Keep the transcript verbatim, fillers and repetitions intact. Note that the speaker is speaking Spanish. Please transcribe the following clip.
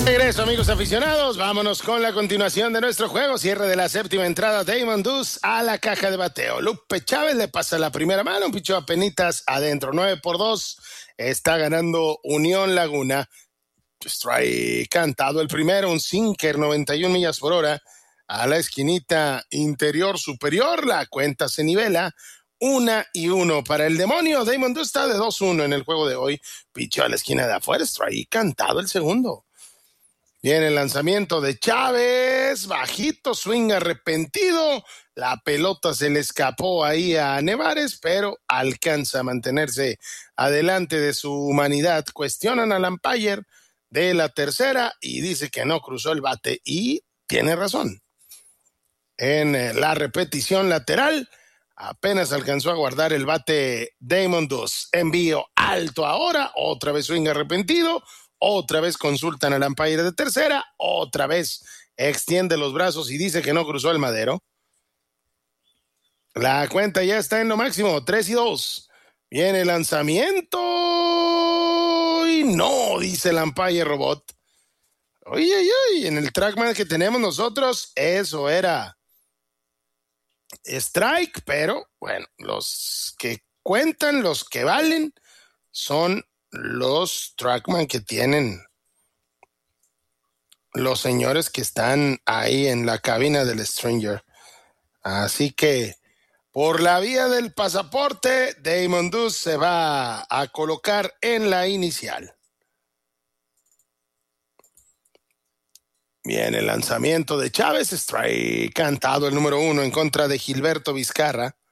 Regreso, amigos aficionados. Vámonos con la continuación de nuestro juego. Cierre de la séptima entrada. Damon Deuce a la caja de bateo. Lupe Chávez le pasa la primera mano. Un pichó a penitas adentro. nueve por dos. Está ganando Unión Laguna. Strike cantado el primero. Un sinker, noventa y una millas por hora. A la esquinita interior superior. La cuenta se nivela. Una y uno para el demonio. Damon Deuce está de dos uno en el juego de hoy. Pichó a la esquina de afuera. Strike cantado el segundo. Viene el lanzamiento de Chávez, bajito, swing arrepentido, la pelota se le escapó ahí a Nevares, pero alcanza a mantenerse adelante de su humanidad. Cuestionan al umpire de la tercera y dice que no cruzó el bate y tiene razón. En la repetición lateral, apenas alcanzó a guardar el bate Damon Deuce. Envío alto ahora, otra vez swing arrepentido. Otra vez consultan al umpire de tercera, otra vez extiende los brazos y dice que no cruzó el madero. La cuenta ya está en lo máximo, tres y dos. Viene el lanzamiento y no, dice el umpire robot. Oye, oye, oye, en el trackman que tenemos nosotros, eso era strike, pero bueno, los que cuentan, los que valen, son los trackman que tienen los señores que están ahí en la cabina del Stringer. Así que por la vía del pasaporte, Damon Deuce se va a colocar en la inicial. Viene el lanzamiento de Chávez, strike cantado el número uno en contra de Gilberto Vizcarra.